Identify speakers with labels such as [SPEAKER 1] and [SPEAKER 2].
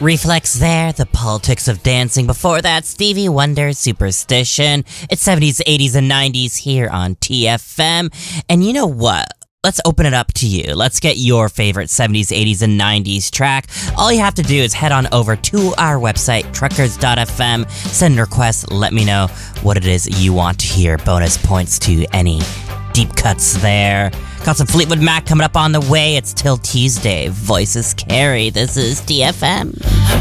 [SPEAKER 1] Reflex there, the politics of dancing. Before that, Stevie Wonder, Superstition. It's 70s, 80s, and 90s here on TFM. And you know what? Let's open it up to you. Let's get your favorite 70s, 80s, and 90s track. All you have to do is head on over to our website, truckers.fm, send requests, let me know what it is you want to hear. Bonus points to any deep cuts there. Got some Fleetwood Mac coming up on the way. It's Till Tuesday. Voices carry. This is TFM.